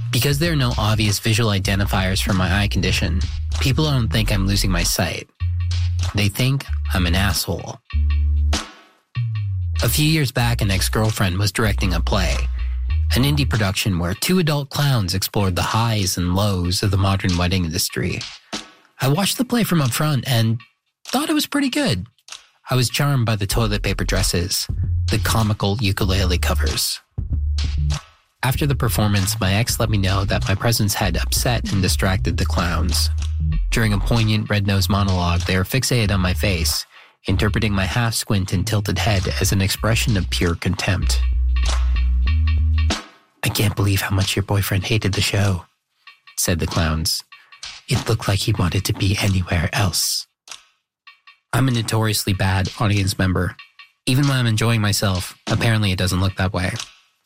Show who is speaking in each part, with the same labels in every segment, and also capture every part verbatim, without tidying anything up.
Speaker 1: Because there are no obvious visual identifiers for my eye condition, people don't think I'm losing my sight. They think I'm an asshole. A few years back, an ex-girlfriend was directing a play, an indie production where two adult clowns explored the highs and lows of the modern wedding industry. I watched the play from up front and thought it was pretty good. I was charmed by the toilet paper dresses, the comical ukulele covers. After the performance, my ex let me know that my presence had upset and distracted the clowns. During a poignant red-nosed monologue, they were fixated on my face, interpreting my half-squint and tilted head as an expression of pure contempt. "I can't believe how much your boyfriend hated the show," said the clowns. "It looked like he wanted to be anywhere else." I'm a notoriously bad audience member. Even when I'm enjoying myself, apparently it doesn't look that way.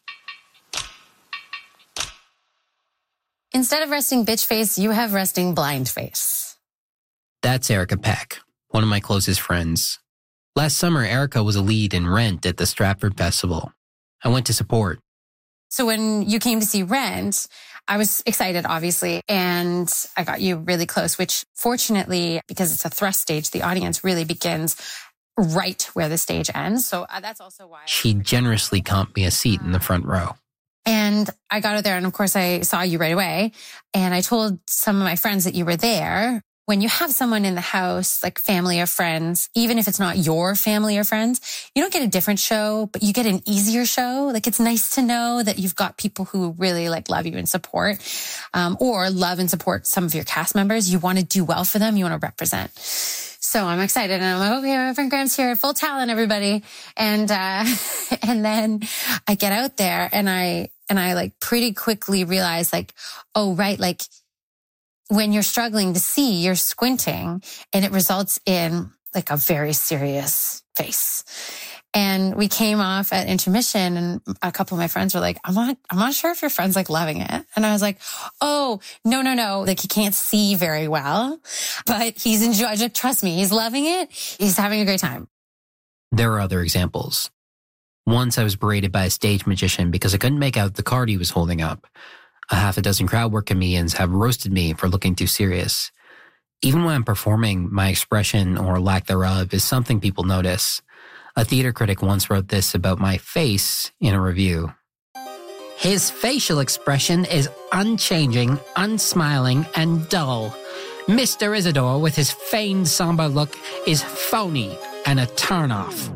Speaker 2: Instead of resting bitch face, you have resting blind face.
Speaker 1: That's Erica Peck, one of my closest friends. Last summer, Erica was a lead in Rent at the Stratford Festival. I went to support.
Speaker 2: So when you came to see Rent, I was excited, obviously, and I got you really close, which fortunately, because it's a thrust stage, the audience really begins right where the stage ends. So uh, that's also why...
Speaker 1: She generously comped me a seat in the front row.
Speaker 2: And I got out there, and of course I saw you right away. And I told some of my friends that you were there. When you have someone in the house, like family or friends, even if it's not your family or friends, you don't get a different show, but you get an easier show. Like, it's nice to know that you've got people who really like love you and support, um, or love and support some of your cast members. You want to do well for them. You want to represent. So I'm excited, and I'm like, okay, my friend Graham's here, full talent, everybody. And, uh, and then I get out there, and I, and I like pretty quickly realize, like, oh, right. Like, when you're struggling to see, you're squinting, and it results in like a very serious face. And we came off at intermission, and a couple of my friends were like, I'm not, I'm not sure if your friend's like loving it. And I was like, oh, no, no, no. Like, he can't see very well, but he's enjoying it. Trust me, he's loving it. He's having a great time.
Speaker 1: There are other examples. Once I was berated by a stage magician because I couldn't make out the card he was holding up. A half a dozen crowd work comedians have roasted me for looking too serious. Even when I'm performing, my expression or lack thereof is something people notice. A theater critic once wrote this about my face in a review. "His facial expression is unchanging, unsmiling, and dull. Mister Isidore, with his feigned somber look, is phony and a turn-off."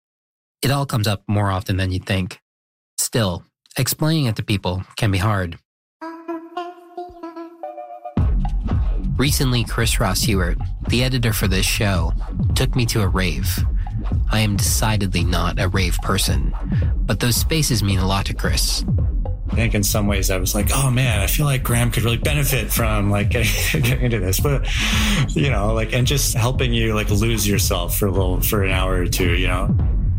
Speaker 1: It all comes up more often than you'd think. Still, explaining it to people can be hard. Recently, Chris Ross Hewitt, the editor for this show, took me to a rave. I am decidedly not a rave person, but those spaces mean a lot to Chris.
Speaker 3: I think in some ways I was like, oh man, I feel like Graham could really benefit from like getting, getting into this, but you know, like, and just helping you like lose yourself for a little, for an hour or two, you know.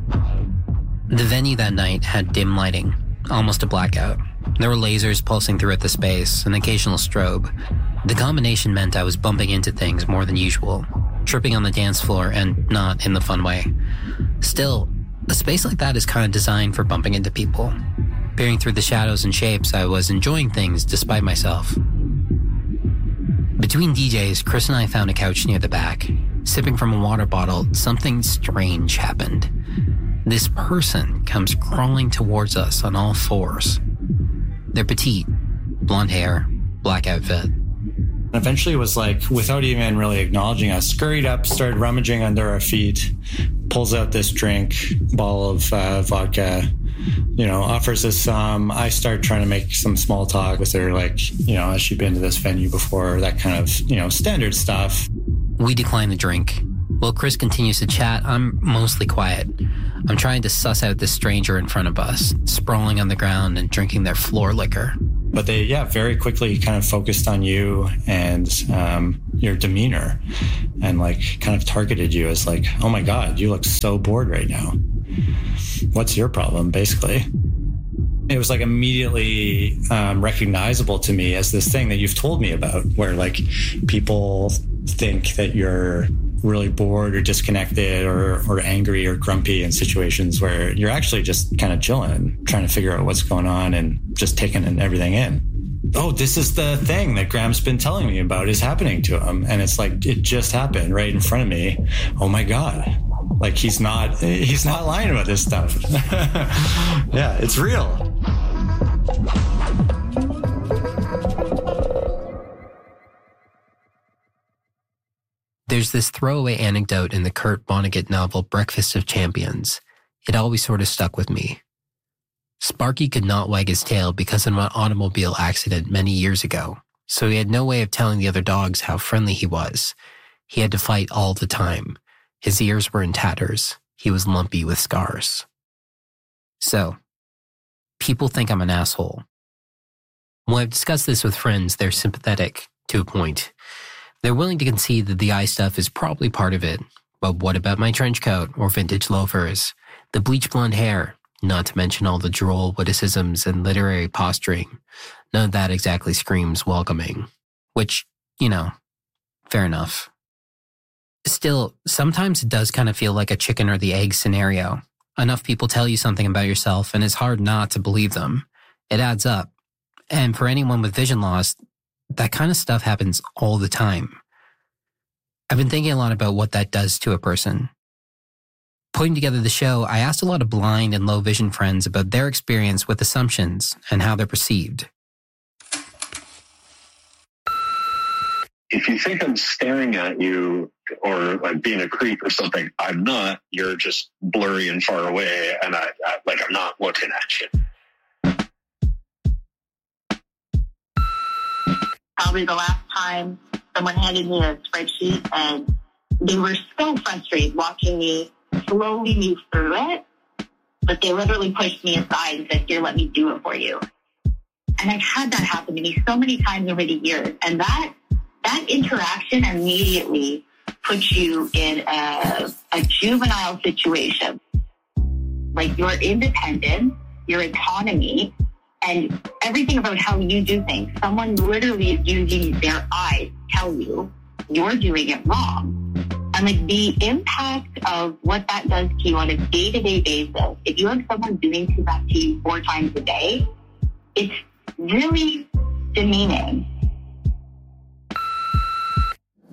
Speaker 1: The venue that night had dim lighting, almost a blackout. There were lasers pulsing throughout the space, an occasional strobe. The combination meant I was bumping into things more than usual, tripping on the dance floor, and not in the fun way. Still, a space like that is kind of designed for bumping into people. Peering through the shadows and shapes, I was enjoying things despite myself. Between D Js, Chris and I found a couch near the back. Sipping from a water bottle, something strange happened. This person comes crawling towards us on all fours. They're petite, blonde hair, black outfit.
Speaker 3: Eventually was like, without even really acknowledging us, scurried up, started rummaging under our feet, pulls out this drink, bottle of uh, vodka, you know, offers us some. I start trying to make some small talk with her, like, you know, has she been to this venue before? That kind of, you know, standard stuff.
Speaker 1: We decline the drink. While Chris continues to chat, I'm mostly quiet. I'm trying to suss out this stranger in front of us, sprawling on the ground and drinking their floor liquor.
Speaker 3: But they, yeah, very quickly kind of focused on you and um, your demeanor and like kind of targeted you as like, oh my God, you look so bored right now. What's your problem, basically? It was like immediately um, recognizable to me as this thing that you've told me about, where like people think that you're really bored or disconnected or, or angry or grumpy in situations where you're actually just kind of chilling, trying to figure out what's going on and just taking everything in. oh, this is the thing that Graham's been telling me about is happening to him. And it's like, it just happened right in front of me. Oh my God. Like he's not, he's not lying about this stuff. Yeah, it's real.
Speaker 1: There's this throwaway anecdote in the Kurt Vonnegut novel Breakfast of Champions. It always sort of stuck with me. Sparky could not wag his tail because of an automobile accident many years ago, so he had no way of telling the other dogs how friendly he was. He had to fight all the time. His ears were in tatters. He was lumpy with scars. So, people think I'm an asshole. When I've discussed this with friends, they're sympathetic to a point. They're willing to concede that the eye stuff is probably part of it. But what about my trench coat or vintage loafers? The bleach blonde hair? Not to mention all the droll witticisms and literary posturing. None of that exactly screams welcoming. Which, you know, fair enough. Still, sometimes it does kind of feel like a chicken or the egg scenario. Enough people tell you something about yourself and it's hard not to believe them. It adds up. And for anyone with vision loss, that kind of stuff happens all the time. I've been thinking a lot about what that does to a person. Putting together the show, I asked a lot of blind and low vision friends about their experience with assumptions and how they're perceived.
Speaker 4: If you think I'm staring at you or I'm being a creep or something, I'm not. You're just blurry and far away, and I, I like I'm not looking at you.
Speaker 5: Probably the last time someone handed me a spreadsheet and they were so frustrated watching me slowly move through it, but they literally pushed me aside and said, here, let me do it for you. And I've had that happen to me so many times over the years. And that that interaction immediately puts you in a, a juvenile situation. Like your independence, your autonomy, and everything about how you do things. Someone literally is using their eyes to tell you you're doing it wrong. And like the impact of what that does to you on a day-to-day basis, if you have someone doing that to you four times a day, it's really demeaning.